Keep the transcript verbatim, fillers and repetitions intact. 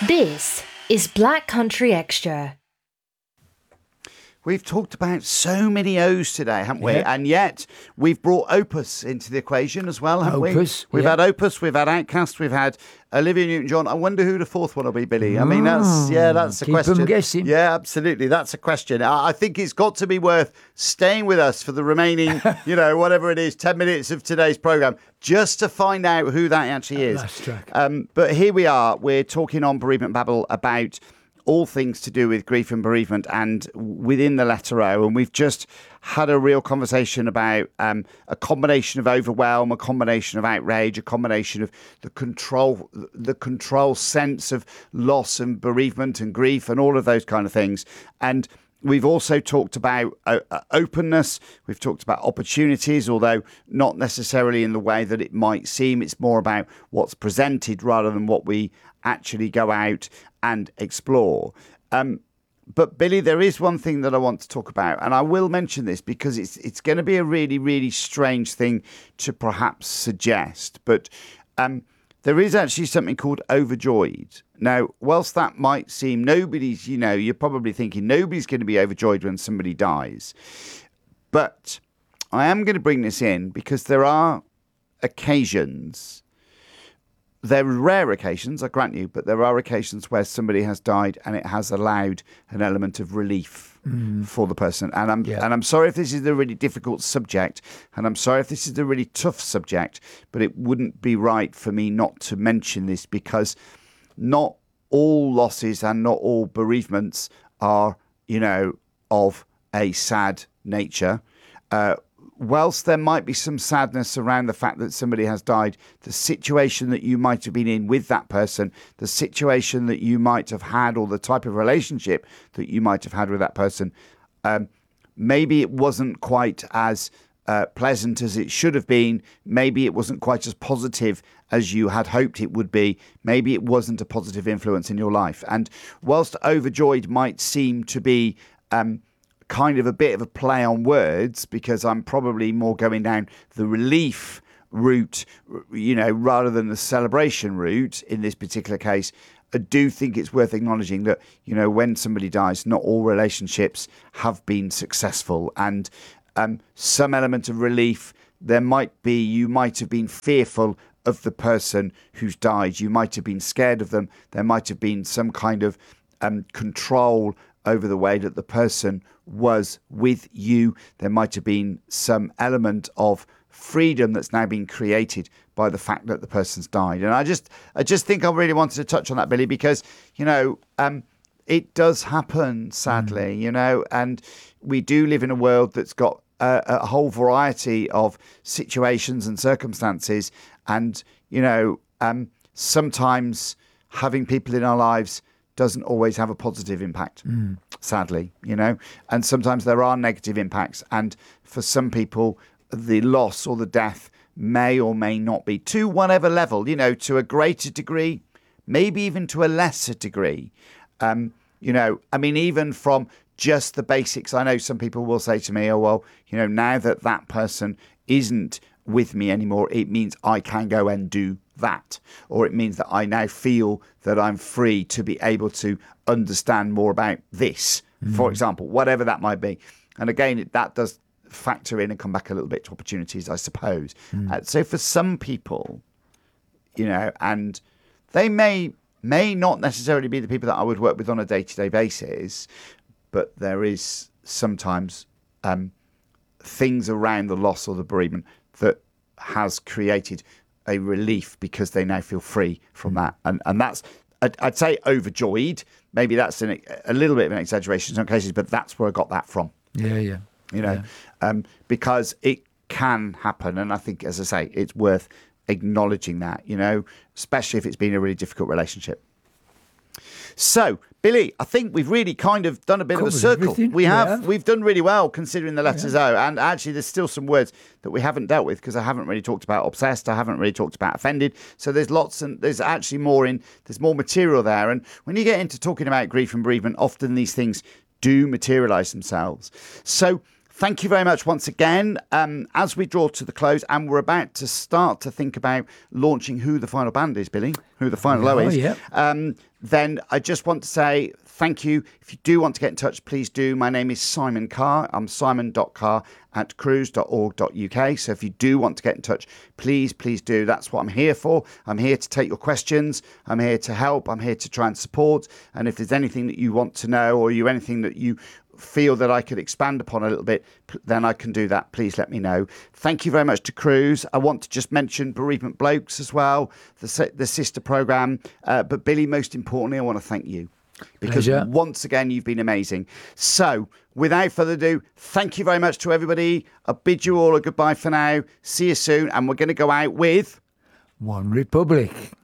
This is Black Country Extra. We've talked about so many O's today, haven't we? Yeah. And yet we've brought Opus into the equation as well, haven't Opus, we? We've yeah. had Opus, we've had Outcast, we've had Olivia Newton-John. I wonder who the fourth one will be, Billy. I mean, that's, yeah, that's a Keep 'em question. guessing. Yeah, absolutely. That's a question. I, I think it's got to be worth staying with us for the remaining, you know, whatever it is, ten minutes of today's programme, just to find out who that actually is. Last track. Um, but here we are. We're talking on Bereavement Babble about all things to do with grief and bereavement and within the letter O. And we've just had a real conversation about um, a combination of overwhelm, a combination of outrage, a combination of the control, the control sense of loss and bereavement and grief and all of those kind of things. And we've also talked about uh, uh, openness. We've talked about opportunities, although not necessarily in the way that it might seem. It's more about what's presented rather than what we actually go out and explore. Um, but Billy, there is one thing that I want to talk about, and I will mention this because it's it's going to be a really, really strange thing to perhaps suggest. But um, there is actually something called overjoyed. Now, whilst that might seem nobody's, you know, you're probably thinking nobody's going to be overjoyed when somebody dies. But I am going to bring this in because there are occasions. There are rare occasions, I grant you, but there are occasions where somebody has died and it has allowed an element of relief mm. for the person. And I'm yeah. and I'm sorry if this is a really difficult subject, and I'm sorry if this is a really tough subject, but it wouldn't be right for me not to mention this because not all losses and not all bereavements are, you know, of a sad nature. Uh, Whilst there might be some sadness around the fact that somebody has died, the situation that you might have been in with that person, the situation that you might have had, or the type of relationship that you might have had with that person, um, maybe it wasn't quite as uh, pleasant as it should have been. Maybe it wasn't quite as positive as you had hoped it would be. Maybe it wasn't a positive influence in your life. And whilst overjoyed might seem to be Um, kind of a bit of a play on words, because I'm probably more going down the relief route, you know, rather than the celebration route in this particular case, I do think it's worth acknowledging that, you know, when somebody dies, not all relationships have been successful, and um, some element of relief there might be. You might have been fearful of the person who's died. You might have been scared of them. There might have been some kind of um, control over the way that the person was with you. There might have been some element of freedom that's now been created by the fact that the person's died. And I just I just think I really wanted to touch on that, Billy, because, you know, um, it does happen, sadly, mm. you know, and we do live in a world that's got a, a whole variety of situations and circumstances. And, you know, um, sometimes having people in our lives doesn't always have a positive impact, mm. sadly, you know, and sometimes there are negative impacts. And for some people, the loss or the death may or may not be, to whatever level, you know, to a greater degree, maybe even to a lesser degree. Um, you know, I mean, even from just the basics, I know some people will say to me, oh, well, you know, now that that person isn't with me anymore, it means I can go and do that, or it means that I now feel that I'm free to be able to understand more about this, mm. for example, whatever that might be. And again, that does factor in and come back a little bit to opportunities, I suppose. Mm. Uh, so for some people, you know, and they may may not necessarily be the people that I would work with on a day-to-day basis, but there is sometimes um, things around the loss or the bereavement that has created a relief because they now feel free from that. And and that's, I'd, I'd say overjoyed. Maybe that's an, a little bit of an exaggeration in some cases, but that's where I got that from. Yeah, yeah. You know, yeah. Um, because it can happen. And I think, as I say, it's worth acknowledging that, you know, especially if it's been a really difficult relationship. So, Billy, I think we've really kind of done a bit Covered of a circle. everything. We have. Yeah. We've done really well considering the letters Yeah. O. And actually, there's still some words that we haven't dealt with because I haven't really talked about obsessed. I haven't really talked about offended. So there's lots and there's actually more in, there's more material there. And when you get into talking about grief and bereavement, often these things do materialize themselves. So thank you very much once again. Um, as we draw to the close, and we're about to start to think about launching who the final band is, Billy, who the final Oh, low is, yeah. um, then I just want to say thank you. If you do want to get in touch, please do. My name is Simon Carr. I'm simon dot carr at cruise dot org dot uk. So if you do want to get in touch, please, please do. That's what I'm here for. I'm here to take your questions. I'm here to help. I'm here to try and support. And if there's anything that you want to know, or you anything that you feel that I could expand upon a little bit, then I can do that. Please let me know. Thank you very much to Cruise. I want to just mention Bereavement Blokes as well, the, the sister program. Uh, but Billy, most importantly, I want to thank you, because Pleasure. once again, you've been amazing. So without further ado, thank you very much to everybody. I bid you all a goodbye for now. See you soon. And we're going to go out with One Republic.